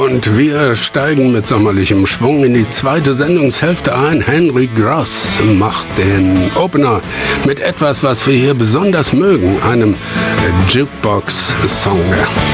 Und wir steigen mit sommerlichem Schwung in die zweite Sendungshälfte ein. Henry Gross macht den Opener mit etwas, was wir hier besonders mögen, einem Jukebox-Song.